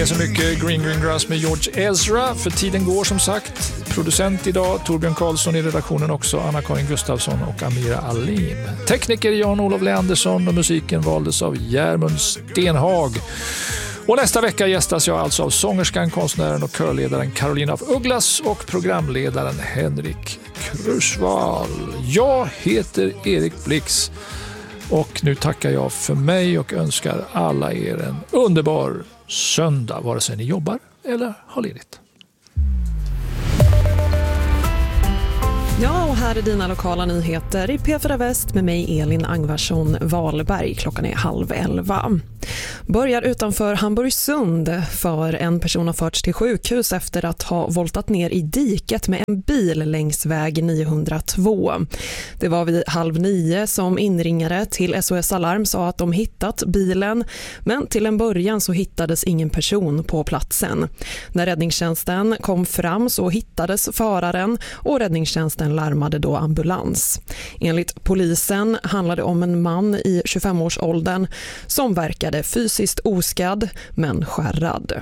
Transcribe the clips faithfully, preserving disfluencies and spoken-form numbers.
Det är så mycket Green Green Grass med George Ezra, för tiden går som sagt. Producent idag, Torbjörn Karlsson i redaktionen också, Anna-Karin Gustafsson och Amira Alim. Tekniker Jan-Olof Leandersson och musiken valdes av Järmund Stenhag. Och nästa vecka gästas jag alltså av sångerskan, konstnären och körledaren Carolina af Ugglas och programledaren Henrik Krusvall. Jag heter Erik Blix och nu tackar jag för mig och önskar alla er en underbar söndag, vare sig ni jobbar eller har ledigt. Ja, och här är dina lokala nyheter i P fyra Väst med mig Elin Angvarsson Wahlberg. Klockan är halv elva. Börjar utanför Hamburgsund, för en person har förts till sjukhus efter att ha voltat ner i diket med en bil längs väg niohundratvå. Det var vid halv nio som inringare till S O S Alarm sa att de hittat bilen, men till en början så hittades ingen person på platsen. När räddningstjänsten kom fram så hittades föraren och räddningstjänsten larmade då ambulans. Enligt polisen handlade det om en man i tjugofem-årsåldern som verkade fysiskt oskadd men skärrad.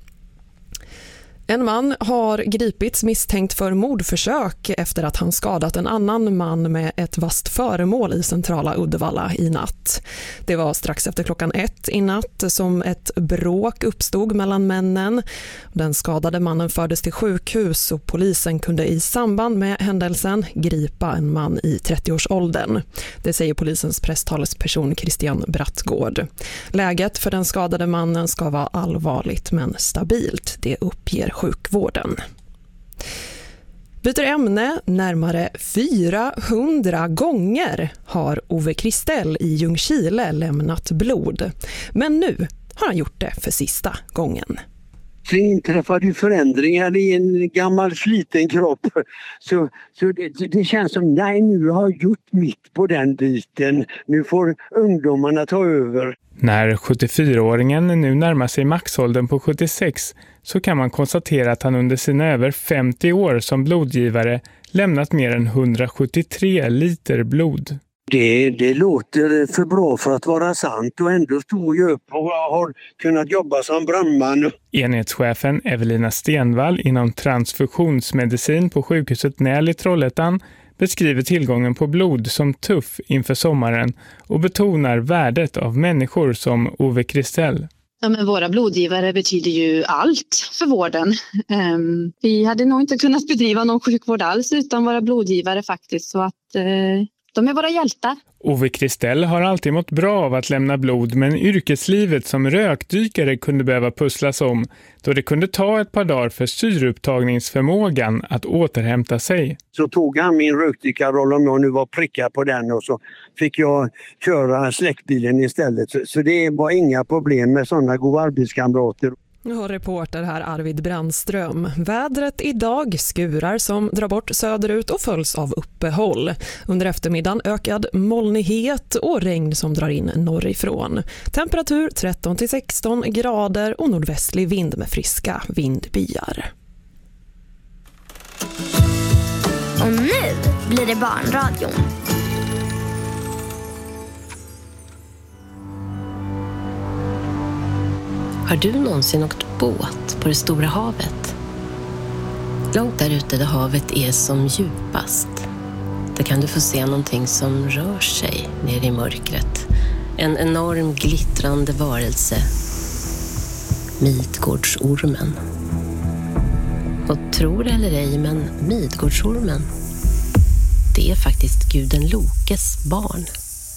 En man har gripits misstänkt för mordförsök efter att han skadat en annan man med ett vasst föremål i centrala Uddevalla i natt. Det var strax efter klockan ett i natt som ett bråk uppstod mellan männen. Den skadade mannen fördes till sjukhus och polisen kunde i samband med händelsen gripa en man i trettio-årsåldern. Det säger polisens presstalesperson Christian Brattgård. Läget för den skadade mannen ska vara allvarligt men stabilt, det uppger sjukvården. Byter ämne, närmare fyrahundra gånger har Ove Kristell i Ljungskile lämnat blod. Men nu har han gjort det för sista gången. Så inträffade ju förändringar i en gammal sliten kropp. Så, så det, det känns som, nej, nu har jag gjort mitt på den biten. Nu får ungdomarna ta över. När sjuttiofyraåringen nu närmar sig maxåldern på sjuttiosex så kan man konstatera att han under sina över femtio år som blodgivare lämnat mer än hundrasjuttiotre liter blod. Det, det låter för bra för att vara sant och ändå stod jag upp och har kunnat jobba som brandman. Enhetschefen Evelina Stenvall inom transfusionsmedicin på sjukhuset Näl i Trollhättan beskriver tillgången på blod som tuff inför sommaren och betonar värdet av människor som Ove Kristell. Ja, men våra blodgivare betyder ju allt för vården. Um, vi hade nog inte kunnat bedriva någon sjukvård alls utan våra blodgivare faktiskt, så att uh, de är våra hjältar. Ove Kristell har alltid mått bra av att lämna blod, men yrkeslivet som rökdykare kunde behöva pusslas om då det kunde ta ett par dagar för syreupptagningsförmågan att återhämta sig. Så tog han min rökdykarroll om jag nu var prickad på den och så fick jag köra släckbilen istället. Så, så det var inga problem med sådana goda arbetskamrater. Och reporter här Arvid Brandström. Vädret idag, skurar som drar bort söderut och följs av uppehåll. Under eftermiddagen ökad molnighet och regn som drar in norrifrån. Temperatur tretton till sexton grader och nordvästlig vind med friska vindbyar. Och nu blir det barnradion. Har du någonsin åkt båt på det stora havet? Långt där ute där havet är som djupast. Där kan du få se någonting som rör sig ner i mörkret. En enorm glittrande varelse. Midgårdsormen. Och tro det eller ej, men Midgårdsormen, det är faktiskt guden Lokes barn.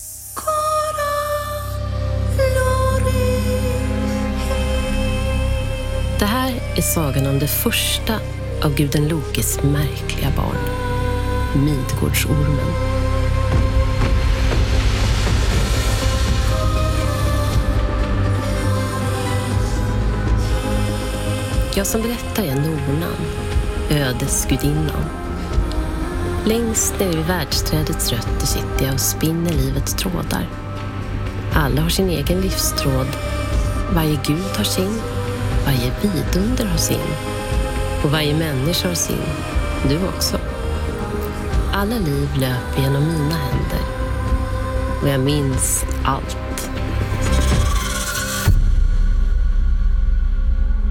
Det här är sagan om det första av guden Lokes märkliga barn, Midgårdsormen. Jag som berättar är Nornan, ödesgudinnan. Längst ner vid världsträdets rötter sitter jag och spinner livets trådar. Alla har sin egen livstråd. Varje gud har sin. Varje vidunder har sin. Och varje människa har sin. Du också. Alla liv löper genom mina händer. Och jag minns allt.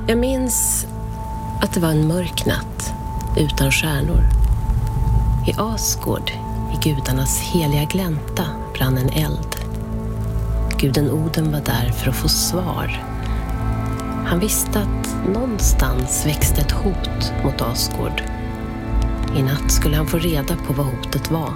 Jag minns att det var en mörk natt utan stjärnor. I Asgård, i gudarnas heliga glänta, brann en eld. Guden Oden var där för att få svar. Han visste att någonstans växte ett hot mot Asgård. I natt skulle han få reda på vad hotet var.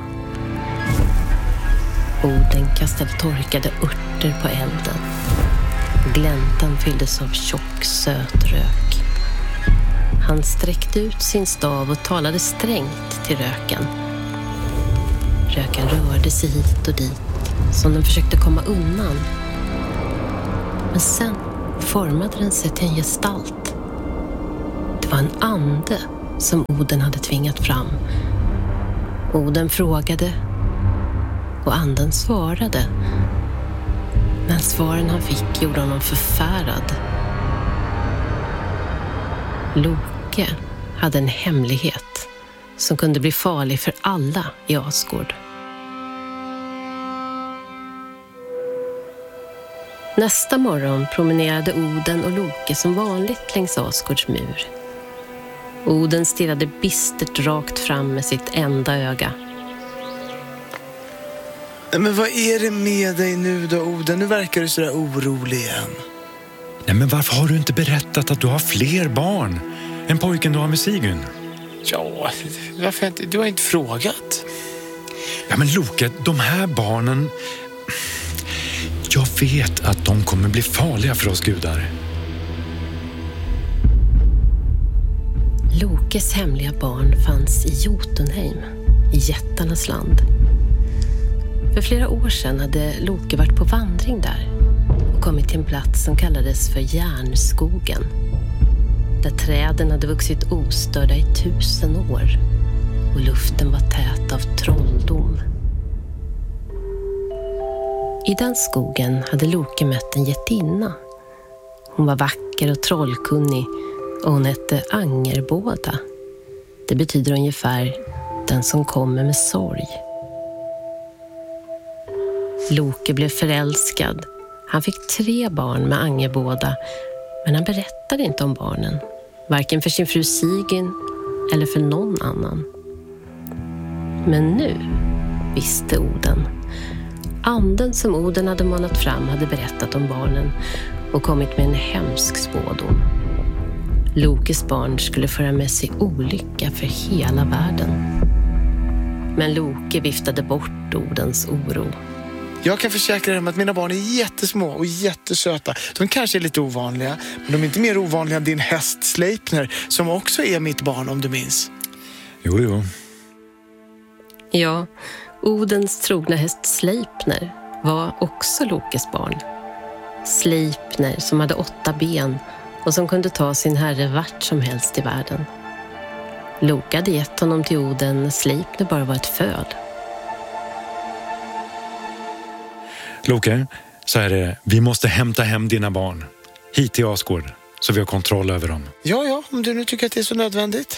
Oden kastade torkade örter på elden. Gläntan fylldes av tjock, söt rök. Han sträckte ut sin stav och talade strängt till röken. Röken rörde sig hit och dit, som den försökte komma undan. Men sen formade den sig till en gestalt. Det var en ande som Oden hade tvingat fram. Oden frågade och anden svarade. Men svaren han fick gjorde honom förfärad. Loke hade en hemlighet som kunde bli farlig för alla i Asgård. Nästa morgon promenerade Oden och Loke som vanligt längs Asgårds mur. Oden stirrade bistert rakt fram med sitt enda öga. Men vad är det med dig nu då, Oden? Nu verkar du sådär orolig igen. Nej, men varför har du inte berättat att du har fler barn än pojken du har med Sigyn? Ja, varför inte? Du har inte frågat. Ja, men Loke, de här barnen... Jag vet att de kommer bli farliga för oss gudar. Lokes hemliga barn fanns i Jotunheim, i jättarnas land. För flera år sedan hade Loke varit på vandring där och kommit till en plats som kallades för Järnskogen. Där träden hade vuxit ostörda i tusen år och luften var tät av trolldom. I den skogen hade Loke mött en jättinna. Hon var vacker och trollkunnig och hon hette Angerbåda. Det betyder ungefär den som kommer med sorg. Loke blev förälskad. Han fick tre barn med Angerbåda, men han berättade inte om barnen. Varken för sin fru Sigyn eller för någon annan. Men nu visste Oden. Anden som Oden hade manat fram hade berättat om barnen och kommit med en hemsk spådom. Lokes barn skulle föra med sig olycka för hela världen. Men Loke viftade bort Odens oro. Jag kan försäkra dig om att mina barn är jättesmå och jättesöta. De kanske är lite ovanliga, men de är inte mer ovanliga än din häst Sleipner, som också är mitt barn, om du minns. Jo, jo. Ja, Odens trogna häst Sleipner var också Lokes barn. Sleipner som hade åtta ben och som kunde ta sin herre vart som helst i världen. Loke hade gett honom till Oden när Sleipner bara var ett föd. Loke, så är det. Vi måste hämta hem dina barn hit till Asgård så vi har kontroll över dem. Ja, ja, om du nu tycker att det är så nödvändigt.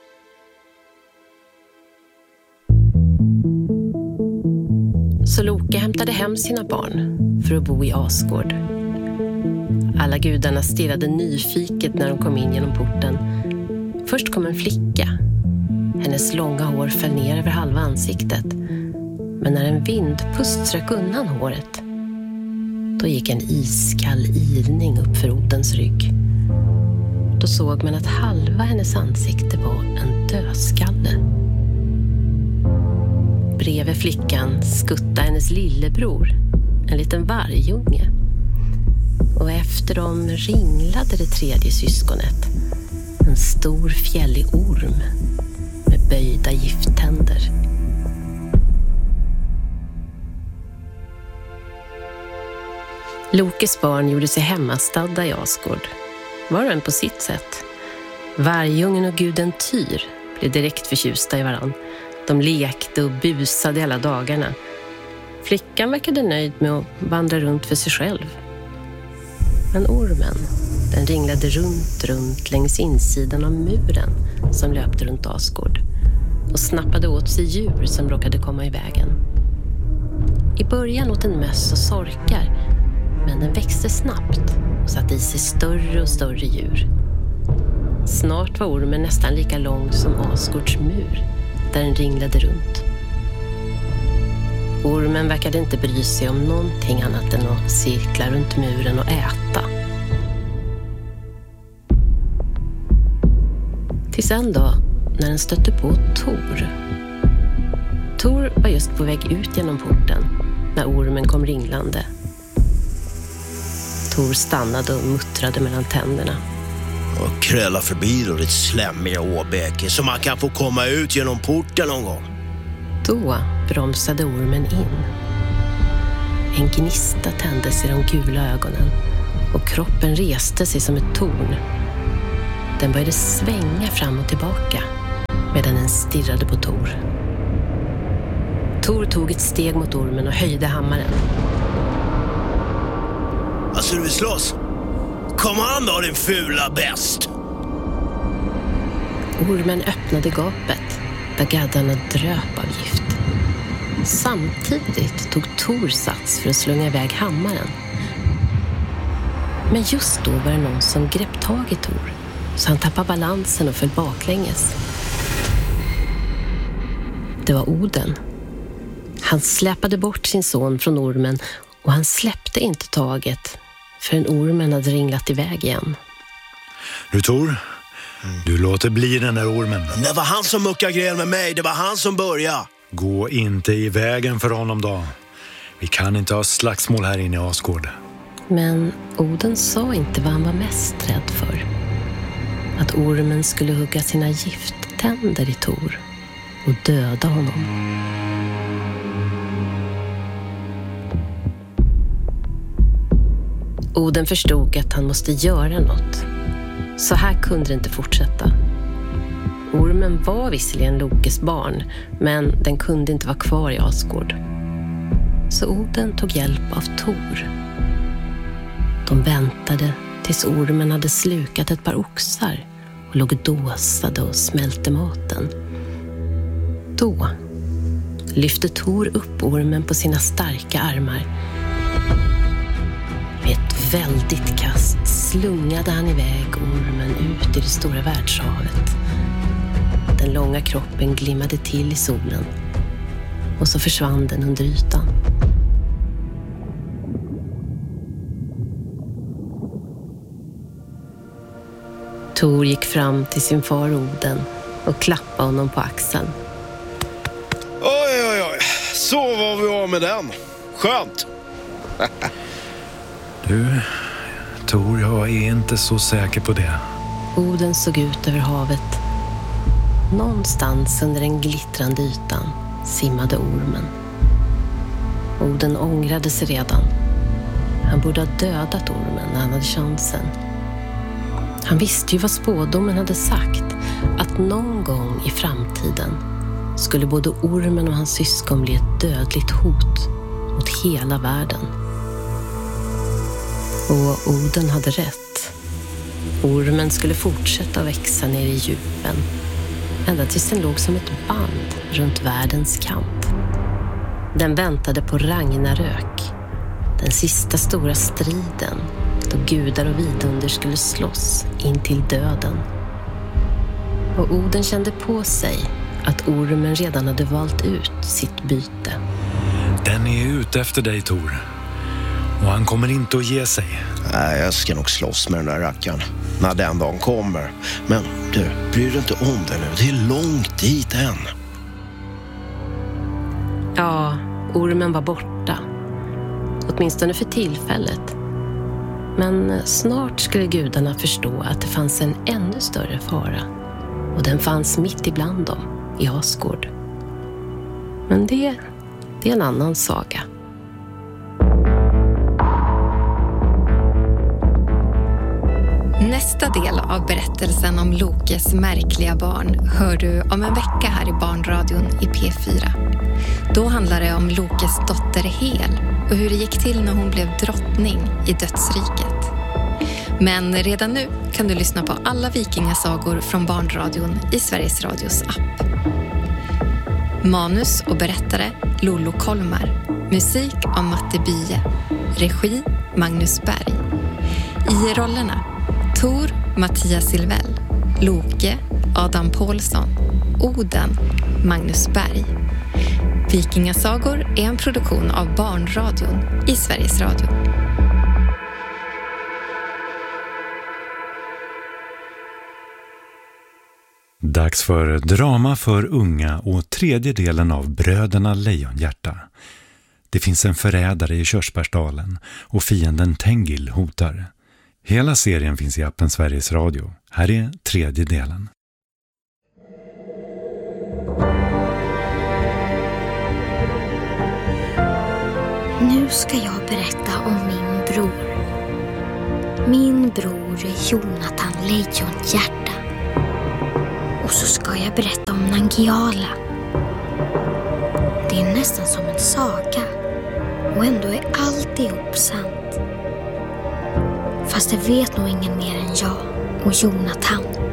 Så Loke hämtade hem sina barn för att bo i Asgård. Alla gudarna stirrade nyfiket när de kom in genom porten. Först kom en flicka. Hennes långa hår föll ner över halva ansiktet. Men när en vindpust strök undan håret, då gick en iskall ilning upp för Odens rygg. Då såg man att halva hennes ansikte var en dödskalle. Bredvid flickan skuttade hennes lillebror, en liten vargunge. Och efter dem ringlade det tredje syskonet, en stor fjällig orm med böjda gifttänder. Lokes barn gjorde sig hemmastadda i Asgård, var och en på sitt sätt. Vargungen och guden Tyr blev direkt förtjusta i varann. De lekte och busade hela dagarna. Flickan verkade nöjd med att vandra runt för sig själv. Men ormen, den ringlade runt, runt längs insidan av muren som löpte runt Asgård och snappade åt sig djur som råkade komma i vägen. I början åt en möss och sorkar, men den växte snabbt och satte i sig större och större djur. Snart var ormen nästan lika lång som Asgårds mur, där den ringlade runt. Ormen verkade inte bry sig om någonting annat än att cirkla runt muren och äta. Tills en dag när den stötte på Tor. Tor var just på väg ut genom porten när ormen kom ringlande. Tor stannade och muttrade mellan tänderna. Och kräla förbi då ditt slämmiga åbäke så man kan få komma ut genom porten någon gång. Då bromsade ormen in. En gnista tändes i de gula ögonen och kroppen reste sig som ett torn. Den började svänga fram och tillbaka medan den stirrade på Tor. Tor tog ett steg mot ormen och höjde hammaren. Alltså du vill slåss? Kom an då din fula bäst! Ormen öppnade gapet där gaddarna dröp av gift. Samtidigt tog Tor sats för att slunga iväg hammaren. Men just då var det någon som grepp tag i Tor, så han tappade balansen och föll baklänges. Det var Oden. Han släpade bort sin son från ormen och han släppte inte taget förrän ormen hade ringlat iväg igen. Nu Tor, du låter bli den där ormen. Det var han som muckade gräl med mig, det var han som började. Gå inte i vägen för honom då. Vi kan inte ha slagsmål här inne i Asgård. Men Oden sa inte vad han var mest rädd för. Att ormen skulle hugga sina gifttänder i Tor och döda honom. Oden förstod att han måste göra något. Så här kunde det inte fortsätta. Ormen var visserligen Lokes barn, men den kunde inte vara kvar i Asgård. Så Oden tog hjälp av Tor. De väntade tills ormen hade slukat ett par oxar och låg dåsade och smälte maten. Då lyfte Tor upp ormen på sina starka armar. Med ett väldigt kast slungade han iväg ormen ut i det stora världshavet. Den långa kroppen glimmade till i solen och så försvann den under ytan. Tor gick fram till sin far Oden och klappade honom på axeln. Oj, oj, oj. Så var vi av med den. Skönt. Du, Tor, jag är inte så säker på det. Oden såg ut över havet. Någonstans under den glittrande ytan simmade ormen. Oden ångrade sig redan. Han borde ha dödat ormen när han hade chansen. Han visste ju vad spådomen hade sagt, att någon gång i framtiden skulle både ormen och hans syskon bli ett dödligt hot mot hela världen. Och Oden hade rätt. Ormen skulle fortsätta att växa ner i djupen, ända tills den låg som ett band runt världens kant. Den väntade på Ragnarök, den sista stora striden, då gudar och vidunder skulle slåss in till döden. Och Oden kände på sig att ormen redan hade valt ut sitt byte. Den är ute efter dig, Tor. Och han kommer inte att ge sig. Nej, jag ska nog slåss med den där rackaren när den dagen kommer. Men du, bryr dig inte om det nu. Det är långt dit än. Ja, ormen var borta. Åtminstone för tillfället. Men snart skulle gudarna förstå att det fanns en ännu större fara. Och den fanns mitt ibland dem, i Asgård. Men det, det är en annan saga. Nästa del av berättelsen om Lokes märkliga barn hör du om en vecka här i Barnradion i P fyra. Då handlar det om Lokes dotter Hel och hur det gick till när hon blev drottning i dödsriket. Men redan nu kan du lyssna på alla vikingasagor från Barnradion i Sveriges Radios app. Manus och berättare Lollo Kolmar. Musik av Matte Bye. Regi Magnus Berg. I rollerna Tor Mattias Silvell, Loke, Adam Pålsson. Oden, Magnus Berg. Vikingasagor är en produktion av Barnradion i Sveriges Radio. Dags för drama för unga och tredje delen av Bröderna Lejonhjärta. Det finns en förrädare i Körsbärsdalen och fienden Tengil hotar. Hela serien finns i appen Sveriges Radio. Här är tredje delen. Nu ska jag berätta om min bror. Min bror är Jonathan Lejonhjärta. Och så ska jag berätta om Nangiala. Det är nästan som en saga. Och ändå är alltihop sant. Fast det vet nog ingen mer än jag och Jonathan.